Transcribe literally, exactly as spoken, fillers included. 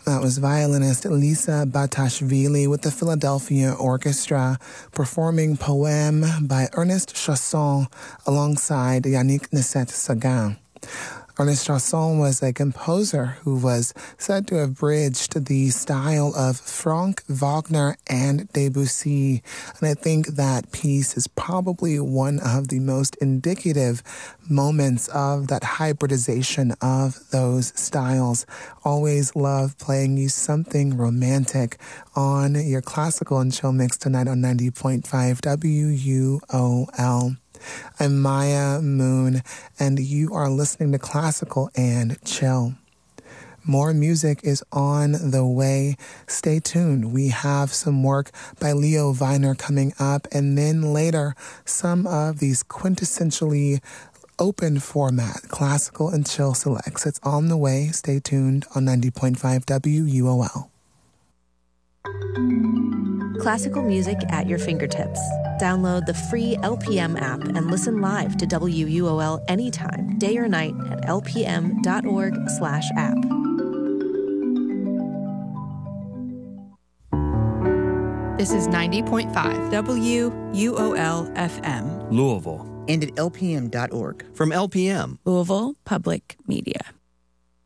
That was violinist Lisa Batashvili with the Philadelphia Orchestra performing Poème by Ernest Chausson alongside Yannick Nicette-Sagan. Ernest Chausson was a composer who was said to have bridged the style of Franck, Wagner, and Debussy. And I think that piece is probably one of the most indicative moments of that hybridization of those styles. Always love playing you something romantic on your classical and chill mix tonight on ninety point five W U O L. I'm Maya Moon, and you are listening to Classical and Chill. More music is on the way. Stay tuned. We have some work by Leo Weiner coming up, and then later, some of these quintessentially open format Classical and Chill selects. It's on the way. Stay tuned on ninety point five W U O L. Classical music at your fingertips. Download the free L P M app and listen live to W U O L anytime, day or night at lpm.org slash app. This is ninety point five W U O L F M. Louisville. And at L P M dot org. From L P M. Louisville Public Media.